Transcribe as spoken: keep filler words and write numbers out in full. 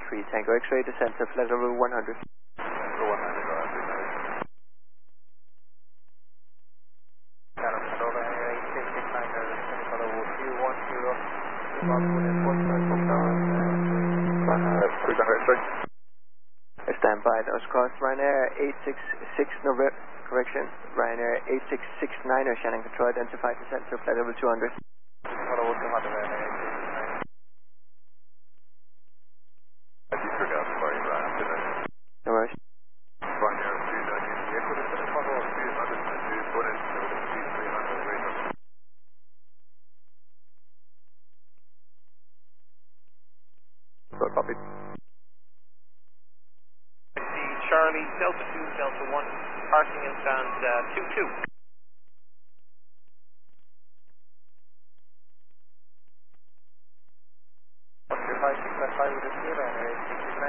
three Tango X-ray, descent to flight level one hundred. one hundred, alright, three hundred. Canada, Cordova, eight six six nine, Cordova, two one zero, about one one five four tower, three hundred X-ray. Stand by, nose cross, Ryanair eight six six November, correction, Ryanair eight six six nine, Shannon control, identified descent to flight level two hundred. Cordova, two hundred, Ryanair eight six six nine. I disregard, sorry, Brian, today. No worries. Ryanair two ninety, echo descent, Cordova, two hundred, two one zero, three hundred, radar. So, copy. Charlie, Delta two, Delta one, passing in stand uh, two two. What's your five six five with the zero and eight six six nine?